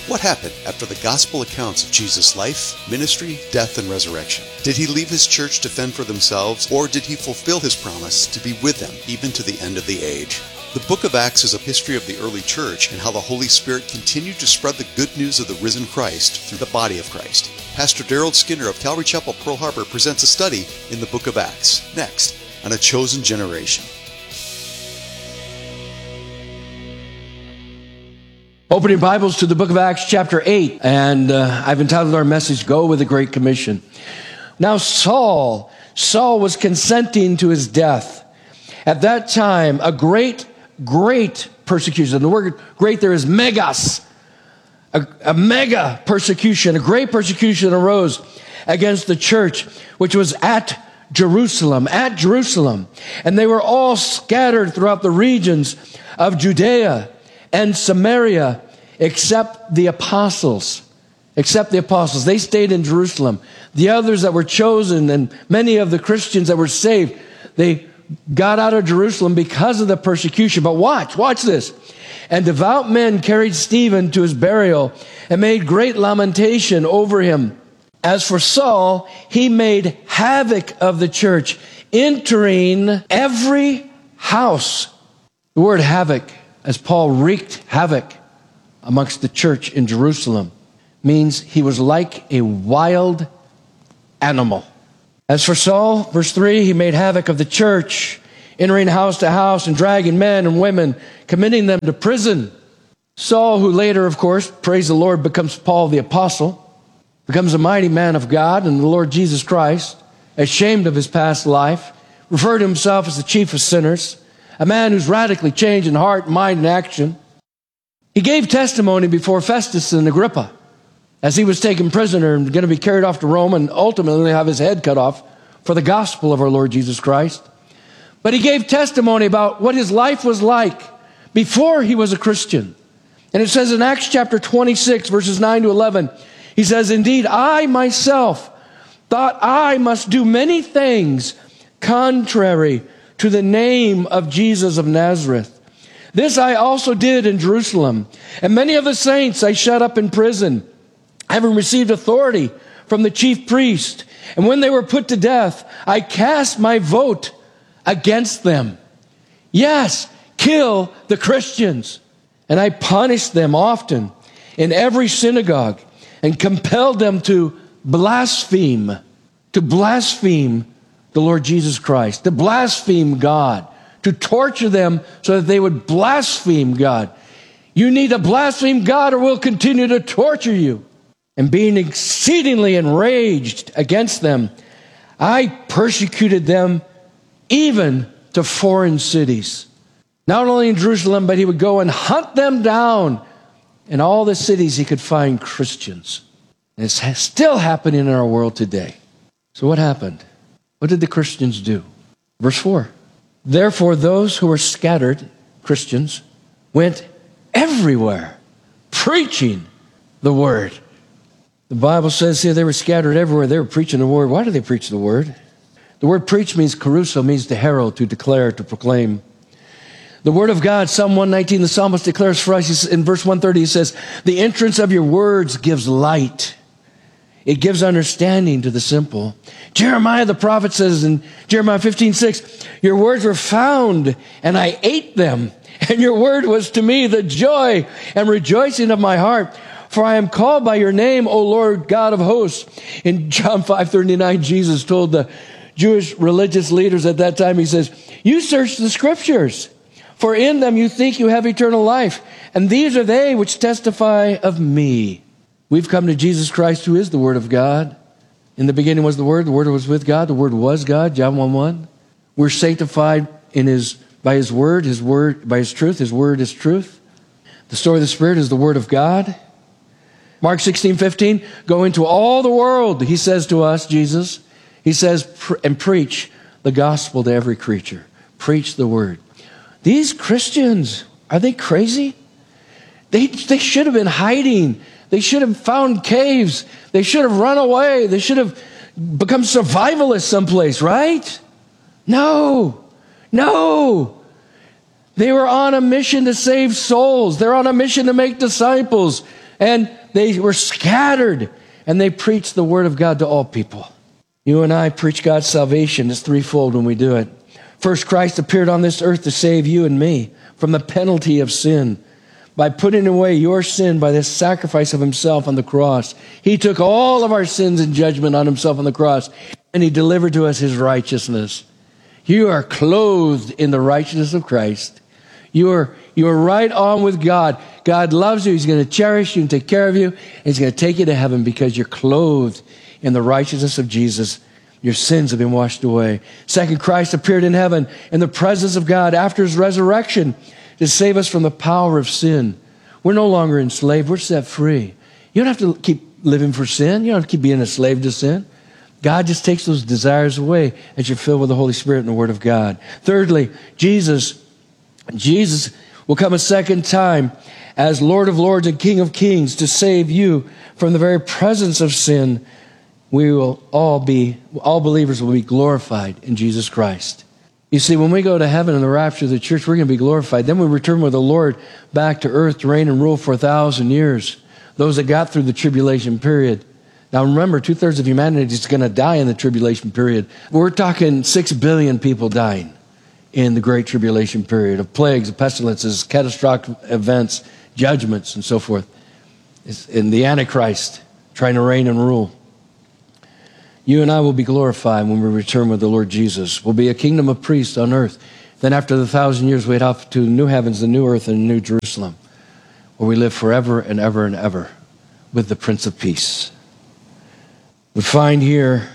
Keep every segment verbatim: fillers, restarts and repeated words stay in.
What happened after the gospel accounts of Jesus' life, ministry, death, and resurrection? Did he leave his church to fend for themselves, or did he fulfill his promise to be with them even to the end of the age? The book of Acts is a history of the early church and how the Holy Spirit continued to spread the good news of the risen Christ through the body of Christ. Pastor Daryl Skinner of Calvary Chapel, Pearl Harbor presents a study in the book of Acts, next on A Chosen Generation. Opening Bibles to the book of Acts chapter eight, and uh, I've entitled our message, Go with the Great Commission. Now Saul, Saul was consenting to his death. At that time, a great, great persecution. The word great there is megas. A, a mega persecution, a great persecution arose against the church, which was at Jerusalem, at Jerusalem. And they were all scattered throughout the regions of Judea and Samaria, except the apostles. Except the apostles. They stayed in Jerusalem. The others that were chosen and many of the Christians that were saved, they got out of Jerusalem because of the persecution. But watch, watch this. And devout men carried Stephen to his burial and made great lamentation over him. As for Saul, he made havoc of the church, entering every house. The word havoc, as Paul wreaked havoc amongst the church in Jerusalem, means he was like a wild animal. As for Saul, verse three, he made havoc of the church, entering house to house and dragging men and women, committing them to prison. Saul, who later, of course, praise the Lord, becomes Paul the apostle, becomes a mighty man of God and the Lord Jesus Christ, ashamed of his past life, referred to himself as the chief of sinners, a man who's radically changed in heart, mind, and action. He gave testimony before Festus and Agrippa as he was taken prisoner and going to be carried off to Rome and ultimately have his head cut off for the gospel of our Lord Jesus Christ. But he gave testimony about what his life was like before he was a Christian. And it says in Acts chapter twenty-six, verses nine to eleven, he says, "Indeed, I myself thought I must do many things contrary to the name of Jesus of Nazareth. This I also did in Jerusalem, and many of the saints I shut up in prison, having received authority from the chief priest. And when they were put to death, I cast my vote against them. Yes, kill the Christians. And I punished them often in every synagogue and compelled them to blaspheme, to blaspheme the Lord Jesus Christ, to blaspheme God, to torture them so that they would blaspheme God. You need to blaspheme God or we'll continue to torture you. And being exceedingly enraged against them, I persecuted them even to foreign cities. Not only in Jerusalem, but he would go and hunt them down in all the cities he could find Christians. And it's still happening in our world today. So what happened? What did the Christians do? Verse four. Therefore, those who were scattered, Christians, went everywhere, preaching the word. The Bible says here they were scattered everywhere. They were preaching the word. Why do they preach the word? The word preach means caruso, means to herald, to declare, to proclaim. The word of God, Psalm one nineteen, the psalmist declares for us, in verse one thirty, he says, the entrance of your words gives light. It gives understanding to the simple. Jeremiah the prophet says in Jeremiah fifteen six, your words were found and I ate them. And your word was to me the joy and rejoicing of my heart. For I am called by your name, O Lord God of hosts. In John five thirty-nine, Jesus told the Jewish religious leaders at that time, he says, you search the scriptures, for in them you think you have eternal life. And these are they which testify of me. We've come to Jesus Christ, who is the Word of God. In the beginning was the Word. The Word was with God. The Word was God. John one one. We're sanctified in His by His Word. His Word by His truth. His Word is truth. The sword of the Spirit is the Word of God. Mark sixteen fifteen. Go into all the world, He says to us, Jesus. He says, and preach the gospel to every creature. Preach the Word. These Christians, are they crazy? They they should have been hiding. They should have found caves. They should have run away. They should have become survivalists someplace, right? No, no. They were on a mission to save souls. They're on a mission to make disciples. And they were scattered, and they preached the word of God to all people. You and I preach God's salvation. It's threefold when we do it. First, Christ appeared on this earth to save you and me from the penalty of sin. By putting away your sin by the sacrifice of himself on the cross. He took all of our sins and judgment on himself on the cross, and he delivered to us his righteousness. You are clothed in the righteousness of Christ. You are, you are right on with God. God loves you. He's going to cherish you and take care of you. And he's going to take you to heaven because you're clothed in the righteousness of Jesus. Your sins have been washed away. Second, Christ appeared in heaven in the presence of God after his resurrection to save us from the power of sin. We're no longer enslaved. We're set free. You don't have to keep living for sin. You don't have to keep being a slave to sin. God just takes those desires away as you're filled with the Holy Spirit and the Word of God. Thirdly, Jesus, Jesus will come a second time as Lord of Lords and King of Kings to save you from the very presence of sin. We will all be, all believers will be glorified in Jesus Christ. You see, when we go to heaven in the rapture of the church, we're going to be glorified. Then we return with the Lord back to earth to reign and rule for a thousand years. Those that got through the tribulation period. Now remember, two-thirds of humanity is going to die in the tribulation period. We're talking six billion people dying in the great tribulation period of plagues, of pestilences, catastrophic events, judgments, and so forth. It's in the Antichrist trying to reign and rule. You and I will be glorified when we return with the Lord Jesus. We'll be a kingdom of priests on earth. Then after the thousand years, we'd off to new heavens, the new earth, and the new Jerusalem, where we live forever and ever and ever with the Prince of Peace. We find here,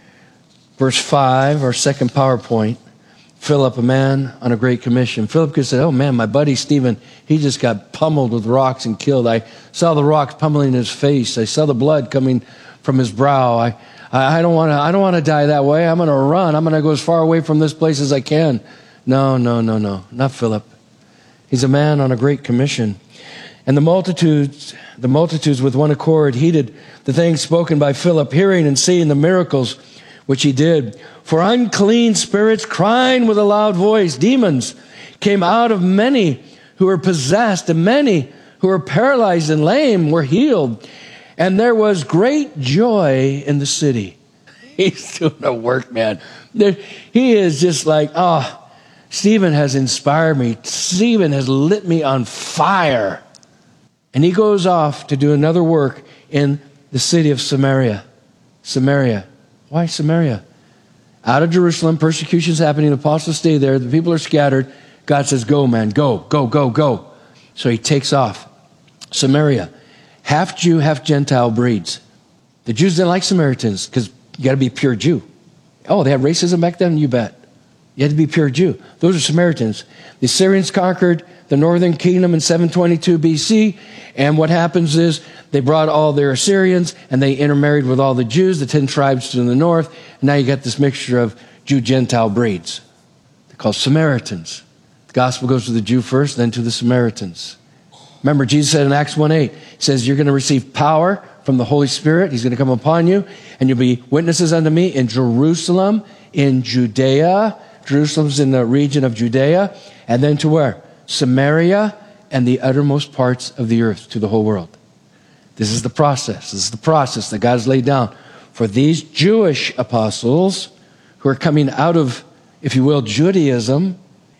verse five, our second PowerPoint, Philip, a man on a great commission. Philip could say, oh man, my buddy Stephen, he just got pummeled with rocks and killed. I saw the rocks pummeling his face. I saw the blood coming from his brow. I I don't want to I don't want to die that way. I'm going to run. I'm going to go as far away from this place as I can. No, no, no, no. Not Philip. He's a man on a great commission. And the multitudes, the multitudes with one accord heeded the things spoken by Philip, hearing and seeing the miracles which he did. For unclean spirits, crying with a loud voice, demons came out of many who were possessed, and many who were paralyzed and lame were healed. And there was great joy in the city. He's doing a work, man. There, he is just like, oh, Stephen has inspired me. Stephen has lit me on fire. And he goes off to do another work in the city of Samaria. Samaria. Why Samaria? Out of Jerusalem, persecution's happening. The apostles stay there. The people are scattered. God says, go, man, go, go, go, go. So he takes off. Samaria. Half Jew, half Gentile breeds. The Jews didn't like Samaritans because you got to be pure Jew. Oh, they had racism back then? You bet. You had to be pure Jew. Those are Samaritans. The Assyrians conquered the northern kingdom in seven twenty-two B C, and what happens is they brought all their Assyrians and they intermarried with all the Jews, the ten tribes to the north, and now you got this mixture of Jew-Gentile breeds. They're called Samaritans. The gospel goes to the Jew first, then to the Samaritans. Remember, Jesus said in Acts one eight, he says, you're going to receive power from the Holy Spirit. He's going to come upon you, and you'll be witnesses unto me in Jerusalem, in Judea. Jerusalem's in the region of Judea. And then to where? Samaria and the uttermost parts of the earth, to the whole world. This is the process. This is the process that God has laid down for these Jewish apostles who are coming out of, if you will, Judaism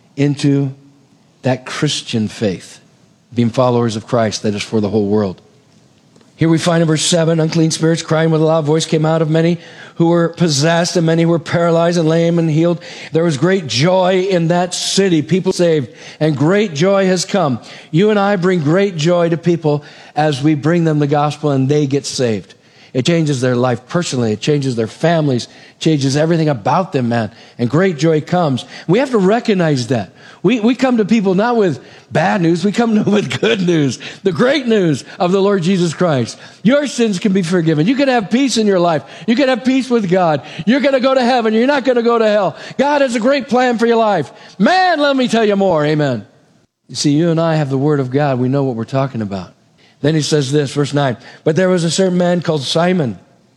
into that Christian faith. Being followers of Christ, that is for the whole world. Here we find in verse seven, unclean spirits crying with a loud voice came out of many who were possessed, and many who were paralyzed and lame and healed. There was great joy in that city, people saved, and great joy has come. You and I bring great joy to people as we bring them the gospel and they get saved. It changes their life personally. It changes their families. It changes everything about them, man. And great joy comes. We have to recognize that. We, we come to people not with bad news. We come to them with good news. The great news of the Lord Jesus Christ. Your sins can be forgiven. You can have peace in your life. You can have peace with God. You're going to go to heaven. You're not going to go to hell. God has a great plan for your life. Man, let me tell you more. Amen. You see, you and I have the Word of God. We know what we're talking about. Then he says this, verse nine, but there was a certain man called Simon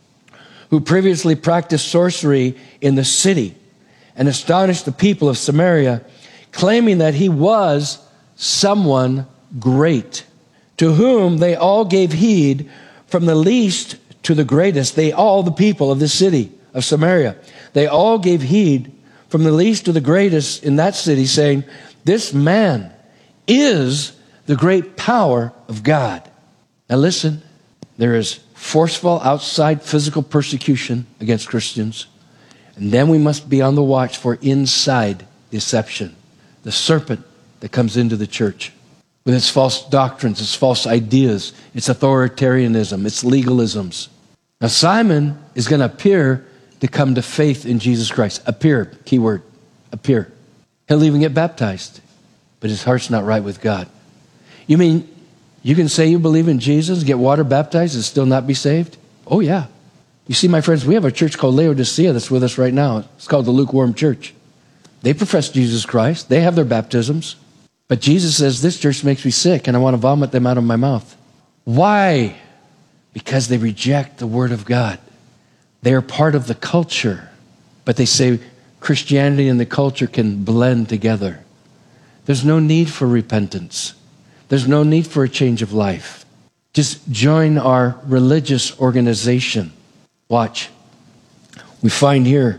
who previously practiced sorcery in the city and astonished the people of Samaria, claiming that he was someone great. to whom they all gave heed, from the least to the greatest. They all, the people of the city of Samaria, they all gave heed from the least to the greatest in that city, saying, this man is the great power of God. Now listen, there is forceful outside physical persecution against Christians. And then we must be on the watch for inside deception. The serpent that comes into the church with its false doctrines, its false ideas, its authoritarianism, its legalisms. Now Simon is going to appear to come to faith in Jesus Christ. Appear, keyword, appear. He'll even get baptized, but his heart's not right with God. You mean you can say you believe in Jesus, get water baptized, and still not be saved? Oh yeah. You see, my friends, we have a church called Laodicea that's with us right now. It's called the Lukewarm Church. They profess Jesus Christ. They have their baptisms. But Jesus says, this church makes me sick, and I want to vomit them out of my mouth. Why? Because they reject the Word of God. They are part of the culture, but they say Christianity and the culture can blend together. There's no need for repentance. There's no need for a change of life. Just join our religious organization. Watch. We find here,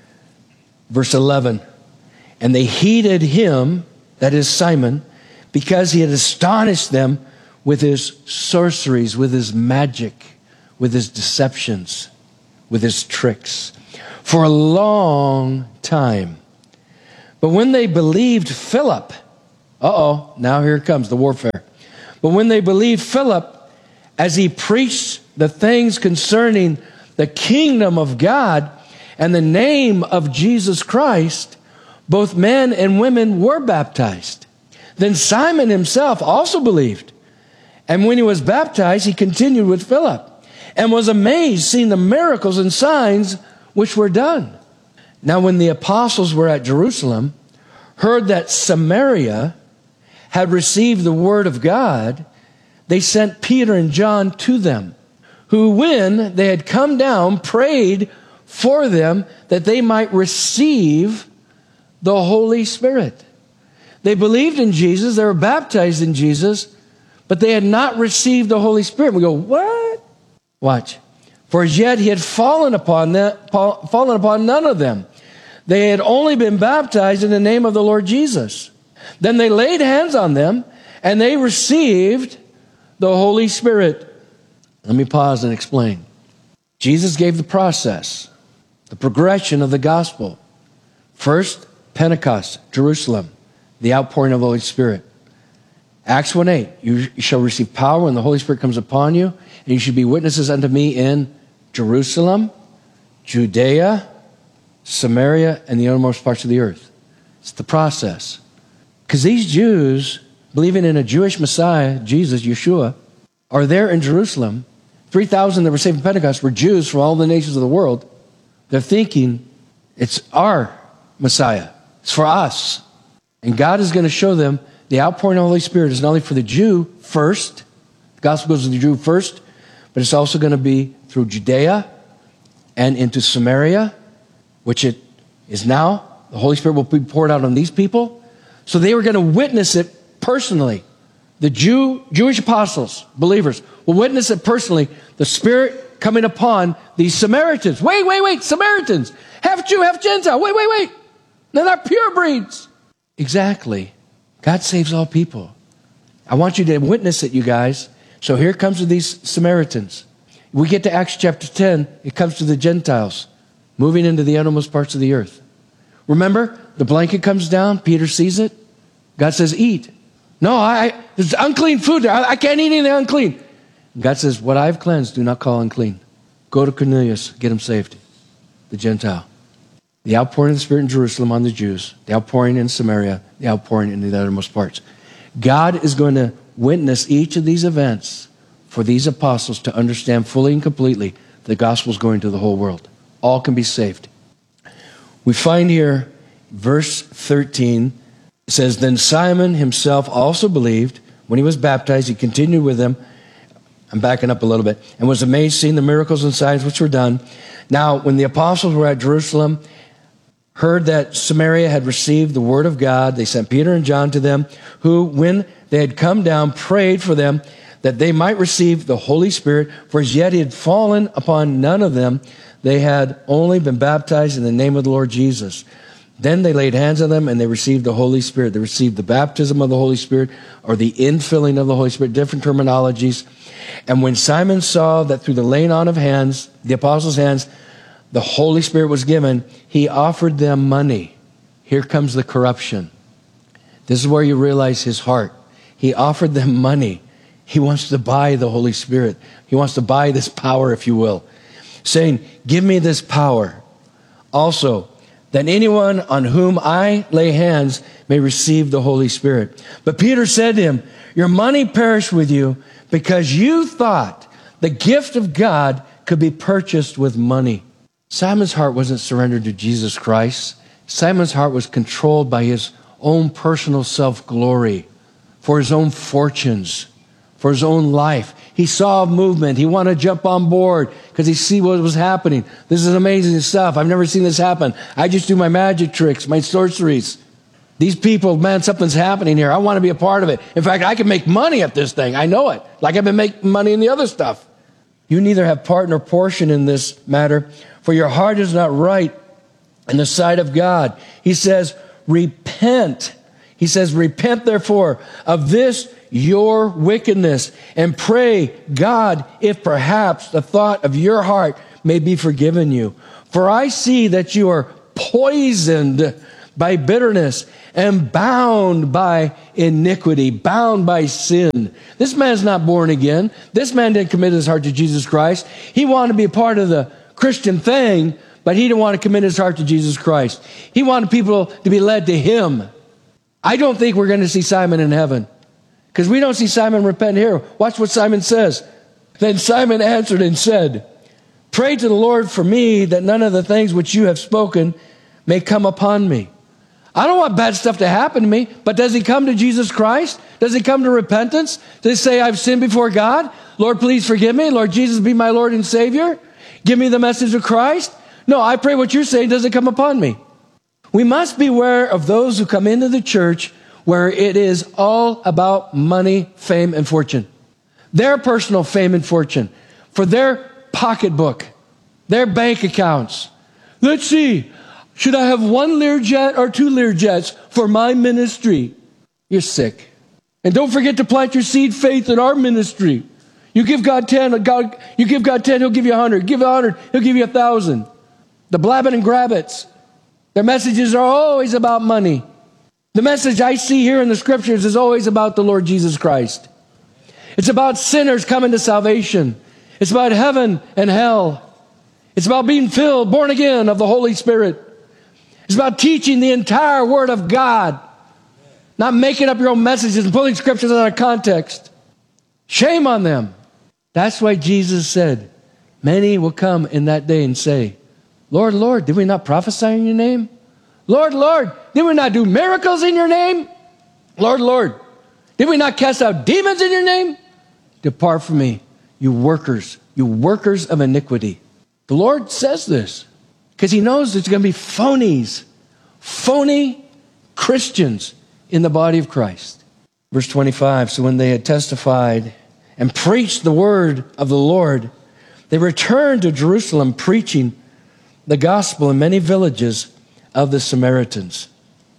verse eleven, and they heeded him, that is Simon, because he had astonished them with his sorceries, with his magic, with his deceptions, with his tricks, for a long time. But when they believed Philip, uh-oh, now here comes the warfare. But when they believed Philip, as he preached the things concerning the kingdom of God and the name of Jesus Christ, both men and women were baptized. Then Simon himself also believed. And when he was baptized, he continued with Philip and was amazed seeing the miracles and signs which were done. Now when the apostles were at Jerusalem, heard that Samaria had received the word of God, they sent Peter and John to them, who when they had come down, prayed for them that they might receive the Holy Spirit. They believed in Jesus, they were baptized in Jesus, but they had not received the Holy Spirit. We go, what? Watch. For as yet he had fallen upon them, fallen upon none of them. They had only been baptized in the name of the Lord Jesus. Then they laid hands on them, and they received the Holy Spirit. Let me pause and explain. Jesus gave the process, the progression of the gospel. First, Pentecost, Jerusalem, the outpouring of the Holy Spirit. Acts one eight, you shall receive power when the Holy Spirit comes upon you, and you should be witnesses unto me in Jerusalem, Judea, Samaria, and the uttermost parts of the earth. It's the process. Because these Jews, believing in a Jewish Messiah, Jesus, Yeshua, are there in Jerusalem. three thousand that were saved in Pentecost were Jews from all the nations of the world. They're thinking, it's our Messiah. It's for us. And God is going to show them the outpouring of the Holy Spirit is not only for the Jew first, the gospel goes to the Jew first, but it's also going to be through Judea and into Samaria, which it is now. The Holy Spirit will be poured out on these people. So they were going to witness it personally. The Jew, Jewish apostles, believers, will witness it personally. The Spirit coming upon these Samaritans. Wait, wait, wait, Samaritans. Half Jew, half Gentile. Wait, wait, wait. They're not pure breeds. Exactly. God saves all people. I want you to witness it, you guys. So here comes to these Samaritans. We get to Acts chapter ten. It comes to the Gentiles moving into the uttermost parts of the earth. Remember, the blanket comes down. Peter sees it. God says, eat. No, I, there's unclean food there. I, I can't eat anything unclean. And God says, what I've cleansed, do not call unclean. Go to Cornelius, get him saved. The Gentile. The outpouring of the Spirit in Jerusalem on the Jews. The outpouring in Samaria. The outpouring in the uttermost parts. God is going to witness each of these events for these apostles to understand fully and completely the gospel is going to the whole world. All can be saved. We find here, verse thirteen, it says, then Simon himself also believed. When he was baptized, he continued with them. I'm backing up a little bit. And was amazed seeing the miracles and signs which were done. Now, when the apostles were at Jerusalem, heard that Samaria had received the word of God, they sent Peter and John to them, who, when they had come down, prayed for them that they might receive the Holy Spirit, for as yet he had fallen upon none of them. They had only been baptized in the name of the Lord Jesus. Then they laid hands on them and they received the Holy Spirit. They received the baptism of the Holy Spirit, or the infilling of the Holy Spirit, different terminologies. And when Simon saw that through the laying on of hands, the apostles' hands, the Holy Spirit was given, he offered them money. Here comes the corruption. This is where you realize his heart. He offered them money. He wants to buy the Holy Spirit. He wants to buy this power, if you will, saying, give me this power. Also, that anyone on whom I lay hands may receive the Holy Spirit. But Peter said to him, your money perish with you, because you thought the gift of God could be purchased with money. Simon's heart wasn't surrendered to Jesus Christ. Simon's heart was controlled by his own personal self-glory, for his own fortunes, for his own life. He saw a movement. He wanted to jump on board because he see what was happening. This is amazing stuff. I've never seen this happen. I just do my magic tricks, my sorceries. These people, man, something's happening here. I want to be a part of it. In fact, I can make money at this thing. I know it. Like I've been making money in the other stuff. You neither have part nor portion in this matter, for your heart is not right in the sight of God. He says, repent. He says, repent therefore of this your wickedness, and pray God if perhaps the thought of your heart may be forgiven you. For I see that you are poisoned by bitterness and bound by iniquity, bound by sin. This man's not born again. This man didn't commit his heart to Jesus Christ. He wanted to be a part of the Christian thing, but he didn't want to commit his heart to Jesus Christ. He wanted people to be led to him. I don't think we're going to see Simon in heaven, because we don't see Simon repent here. Watch what Simon says. Then Simon answered and said, pray to the Lord for me that none of the things which you have spoken may come upon me. I don't want bad stuff to happen to me, but does he come to Jesus Christ? Does he come to repentance? Does he say, I've sinned before God? Lord, please forgive me. Lord Jesus, be my Lord and Savior. Give me the message of Christ. No, I pray what you're saying doesn't come upon me. We must beware of those who come into the church where it is all about money, fame, and fortune. Their personal fame and fortune. For their pocketbook. Their bank accounts. Let's see. Should I have one Learjet or two Learjets for my ministry? You're sick. And don't forget to plant your seed faith in our ministry. You give God ten, God, you give God ten, he'll give you a hundred. Give a hundred, he'll give you a thousand. The blabbing and grabbits. Their messages are always about money. The message I see here in the scriptures is always about the Lord Jesus Christ. It's about sinners coming to salvation. It's about heaven and hell. It's about being filled, born again of the Holy Spirit. It's about teaching the entire Word of God, not making up your own messages and pulling scriptures out of context. Shame on them. That's why Jesus said, many will come in that day and say, Lord, Lord, did we not prophesy in your name? Lord, Lord, did we not do miracles in your name? Lord, Lord, did we not cast out demons in your name? Depart from me, you workers, you workers of iniquity. The Lord says this because he knows there's going to be phonies, phony Christians in the body of Christ. Verse twenty-five, so when they had testified and preached the word of the Lord, they returned to Jerusalem preaching the gospel in many villages of the Samaritans.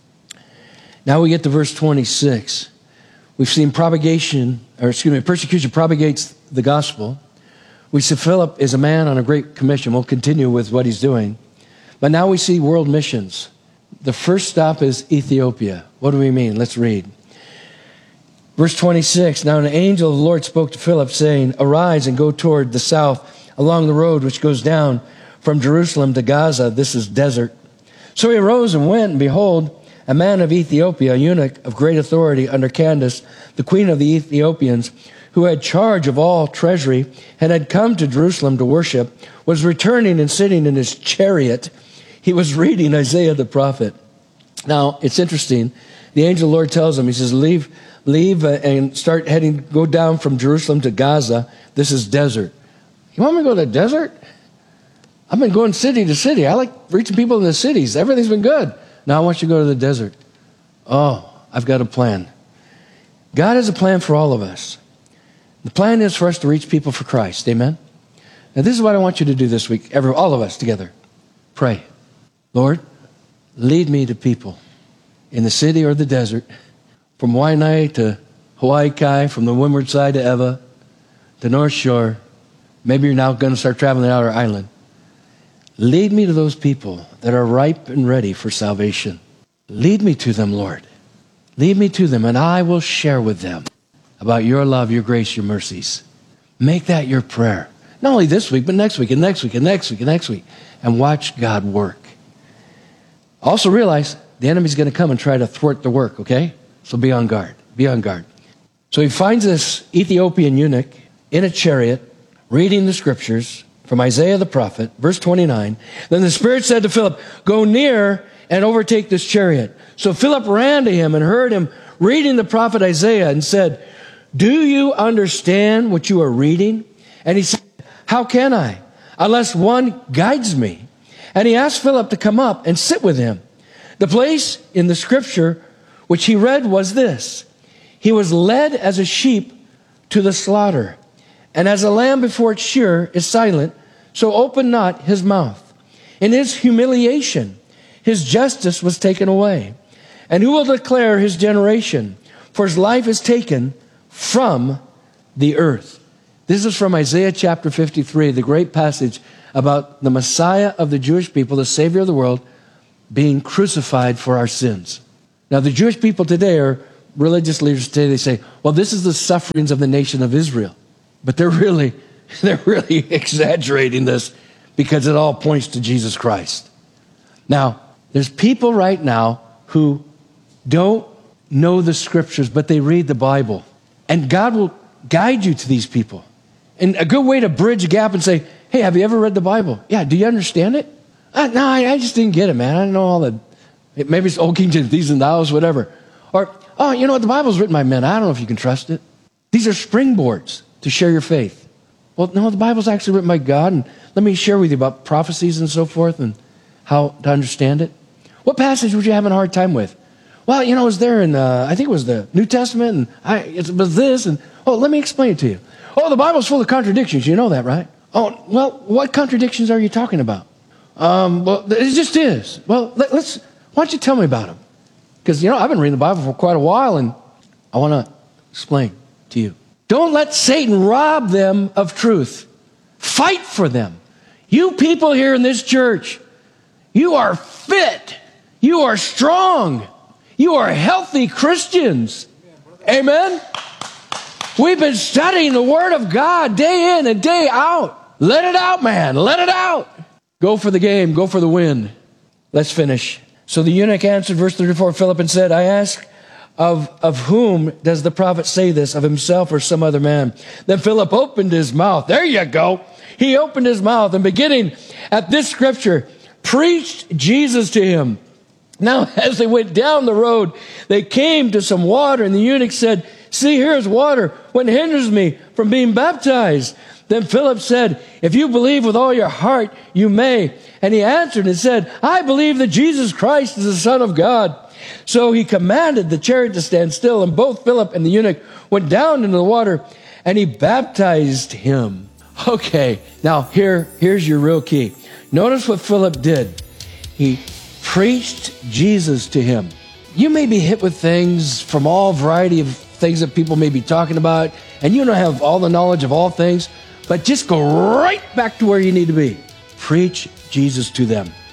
Now we get to verse twenty-six. We've seen propagation, or excuse me, persecution propagates the gospel. We see Philip is a man on a great commission. We'll continue with what he's doing. But now we see world missions. The first stop is Ethiopia. What do we mean? Let's read. Verse twenty-six, now an angel of the Lord spoke to Philip, saying, arise and go toward the south along the road which goes down from Jerusalem to Gaza. This is desert. So he arose and went, and behold, a man of Ethiopia, a eunuch of great authority under Candace, the queen of the Ethiopians, who had charge of all treasury and had come to Jerusalem to worship, was returning and sitting in his chariot. He was reading Isaiah the prophet. Now, it's interesting. The angel of the Lord tells him, he says, leave, leave uh, and start heading, go down from Jerusalem to Gaza. This is desert. You want me to go to the desert? I've been going city to city. I like reaching people in the cities. Everything's been good. Now I want you to go to the desert. Oh, I've got a plan. God has a plan for all of us. The plan is for us to reach people for Christ. Amen? Now, this is what I want you to do this week, every, all of us together. Pray. Lord, lead me to people in the city or the desert, from Waianae to Hawaii Kai, from the windward side to Ewa, to North Shore. Maybe you're now going to start traveling out our island. Lead me to those people that are ripe and ready for salvation. Lead me to them, Lord. Lead me to them, and I will share with them about your love, your grace, your mercies. Make that your prayer. Not only this week, but next week, and next week, and next week, and next week. And watch God work. Also realize the enemy's going to come and try to thwart the work, okay? So be on guard. Be on guard. So he finds this Ethiopian eunuch in a chariot, reading the scriptures from Isaiah the prophet, verse twenty-nine. Then the Spirit said to Philip, go near and overtake this chariot. So Philip ran to him and heard him reading the prophet Isaiah and said, do you understand what you are reading? And he said, how can I, unless one guides me? And he asked Philip to come up and sit with him. The place in the scripture which he read was this: he was led as a sheep to the slaughter, and as a lamb before its shearer is silent, so opened not his mouth. In his humiliation, his justice was taken away. And who will declare his generation? For his life is taken from the earth. This is from Isaiah chapter fifty-three, the great passage about the Messiah of the Jewish people, the Savior of the world, being crucified for our sins. Now, the Jewish people today, are religious leaders today, they say, well, this is the sufferings of the nation of Israel. But they're really, they're really exaggerating this, because it all points to Jesus Christ. Now, there's people right now who don't know the scriptures, but they read the Bible. And God will guide you to these people. And a good way to bridge a gap and say, hey, have you ever read the Bible? Yeah, do you understand it? Uh, no, I, I just didn't get it, man. I don't know all the, it, maybe it's Old King James, these and thous, whatever. Or, oh, you know what, the Bible's written by men. I don't know if you can trust it. These are springboards to share your faith. Well, no, the Bible's actually written by God, and let me share with you about prophecies and so forth and how to understand it. What passage would you have a hard time with? Well, you know, it was there in, uh, I think it was the New Testament, and I, it was this, and, oh, let me explain it to you. Oh, the Bible's full of contradictions. You know that, right? Oh, well, what contradictions are you talking about? Um, well, it just is. Well, let, let's, why don't you tell me about them? Because, you know, I've been reading the Bible for quite a while, and I want to explain to you. Don't let Satan rob them of truth. Fight for them. You people here in this church, you are fit. You are strong. You are healthy Christians. Amen? We've been studying the Word of God day in and day out. Let it out, man. Let it out. Go for the game. Go for the win. Let's finish. So the eunuch answered, verse thirty-four, Philip, and said, I ask, of, of whom does the prophet say this, of himself or some other man? Then Philip opened his mouth. There you go. He opened his mouth, and beginning at this scripture, preached Jesus to him. Now, as they went down the road, they came to some water, and the eunuch said, see, here is water. What hinders me from being baptized? Then Philip said, if you believe with all your heart, you may. And he answered and said, I believe that Jesus Christ is the Son of God. So he commanded the chariot to stand still, and both Philip and the eunuch went down into the water, and he baptized him. Okay, now here, here's your real key. Notice what Philip did. He preached Jesus to him. You may be hit with things from all variety of things that people may be talking about, and you don't have all the knowledge of all things, but just go right back to where you need to be. Preach Jesus to them.